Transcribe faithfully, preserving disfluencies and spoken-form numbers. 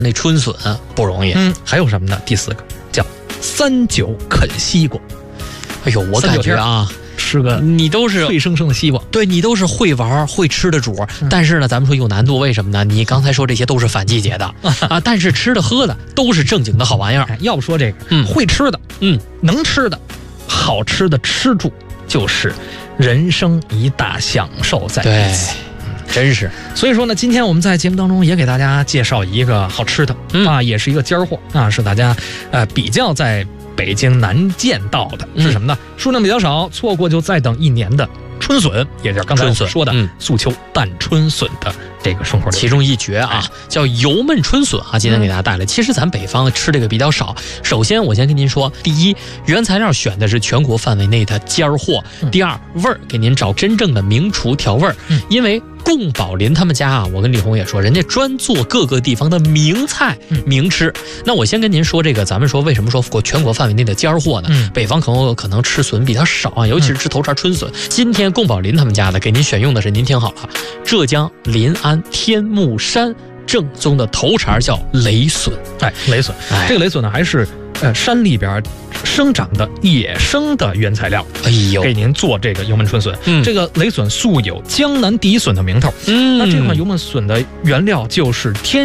那春笋不容易。 嗯，还有什么呢？第四个叫三九啃西瓜。 哎呦，我感觉啊， 吃个你都是脆生生的西瓜， 对你都是会玩会吃的主、嗯、但是呢，咱们说有难度，为什么呢？你刚才说这些都是反季节的啊，但是吃的喝的都是正经的好玩意儿。 哎、要不说这个， 嗯， 会吃的， 嗯， 能吃的，好吃的吃住，就是人生一大享受在一起。 真是， 所以说呢，今天我们在节目当中也给大家介绍一个好吃的、嗯、啊，也是一个尖儿货啊，是大家呃比较在北京难见到的，是什么呢？嗯、数量比较少，错过就再等一年的春笋，也就是刚才我们说的素秋淡春笋的这个生活。 其中一绝啊，叫油焖春笋啊，今天给大家带来。其实咱北方吃这个比较少。首先，我先跟您说，第一，原材料选的是全国范围内的尖儿货；第二，味儿给您找真正的名厨调味儿，因为贡宝林他们家啊，我跟李红也说，人家专做各个地方的名菜、名吃。那我先跟您说这个，咱们说为什么说过全国范围内的尖儿货呢？嗯、北方可能可能吃笋比较少啊，尤其是吃头茬春笋。今天贡宝林他们家的给您选用的是，您听好了，浙江临安天目山正宗的头茬叫雷笋。 哎，雷笋，哎、这个雷笋呢还是呃山里边生长的野生的原材料， 哎呦， 给您做这个油焖春笋。嗯，这个雷笋素有江南第一笋的名头。嗯，那这款油焖笋的原料就是天